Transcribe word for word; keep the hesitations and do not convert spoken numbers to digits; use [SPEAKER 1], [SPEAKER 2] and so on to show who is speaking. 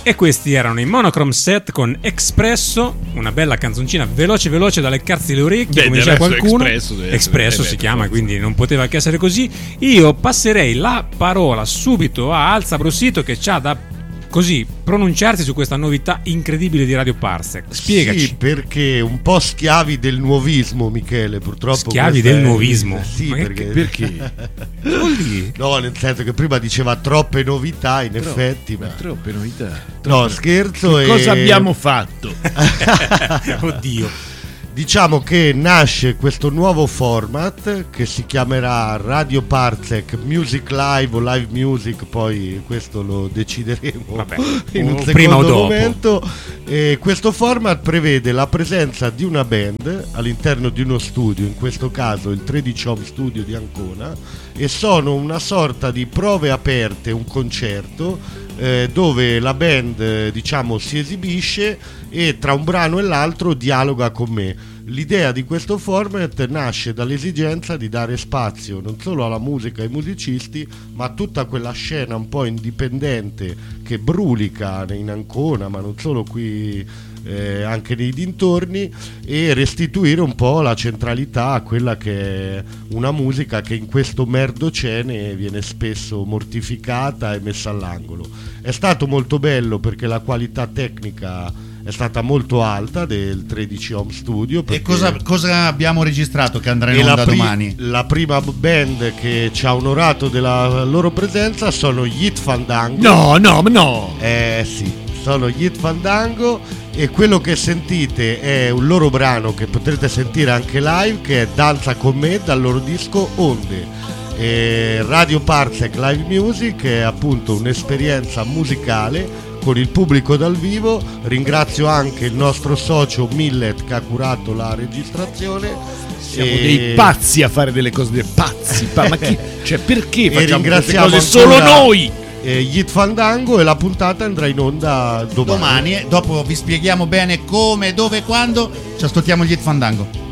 [SPEAKER 1] E questi erano i Monochrome Set con Espresso, una bella canzoncina veloce veloce da leccarsi le orecchie. Beh, come diceva qualcuno. Espresso, Espresso si chiama, quindi non poteva che essere così. Io passerei la parola subito a Alza Brossito, che c'ha da così pronunciarsi su questa novità incredibile di Radio Parsec. Spiegaci.
[SPEAKER 2] Sì, perché un po' schiavi del nuovismo, Michele, purtroppo.
[SPEAKER 1] Schiavi del è... nuovismo?
[SPEAKER 2] Sì,
[SPEAKER 1] ma
[SPEAKER 2] perché
[SPEAKER 1] perché? Vuol dire?
[SPEAKER 2] No, nel senso che prima diceva troppe novità, in
[SPEAKER 3] Tro-
[SPEAKER 2] effetti, ma
[SPEAKER 3] troppe novità. Troppe...
[SPEAKER 2] No, scherzo.
[SPEAKER 3] Che
[SPEAKER 2] e...
[SPEAKER 3] cosa abbiamo fatto?
[SPEAKER 1] Oddio.
[SPEAKER 2] Diciamo che nasce questo nuovo format che si chiamerà Radio Parsec Music Live o Live Music, poi questo lo decideremo. Vabbè, in un
[SPEAKER 1] prima o
[SPEAKER 2] secondo
[SPEAKER 1] dopo.
[SPEAKER 2] momento. E questo format prevede la presenza di una band all'interno di uno studio, in questo caso il tredici Home Studio di Ancona, e sono una sorta di prove aperte, un concerto eh, dove la band eh, diciamo si esibisce e tra un brano e l'altro dialoga con me. L'idea di questo format nasce dall'esigenza di dare spazio non solo alla musica e ai musicisti, ma a tutta quella scena un po' indipendente che brulica in Ancona, ma non solo qui, eh, anche nei dintorni, e restituire un po' la centralità a quella che è una musica che in questo merdocene viene spesso mortificata e messa all'angolo. È stato molto bello perché la qualità tecnica è stata molto alta del tredici Home Studio.
[SPEAKER 4] E cosa, cosa abbiamo registrato che andrà in
[SPEAKER 2] e
[SPEAKER 4] onda
[SPEAKER 2] la pri-
[SPEAKER 4] domani?
[SPEAKER 2] La prima band che ci ha onorato della loro presenza sono gli Hit Fandango.
[SPEAKER 3] No, no, no!
[SPEAKER 2] Eh sì, sono gli Hit Fandango, e quello che sentite è un loro brano che potrete sentire anche live, che è Danza con me, dal loro disco Onde. E Radio Parsec Live Music è appunto un'esperienza musicale con il pubblico dal vivo. Ringrazio anche il nostro socio Millet che ha curato la registrazione.
[SPEAKER 3] Siamo
[SPEAKER 2] e...
[SPEAKER 3] dei pazzi a fare delle cose dei pazzi, pa- ma chi, cioè perché facciamo queste cose solo noi?
[SPEAKER 2] Eh, gli Hit Fandango, e la puntata andrà in onda domani.
[SPEAKER 4] Domani, eh, dopo vi spieghiamo bene come, dove e quando. Ci ascoltiamo gli Hit Fandango.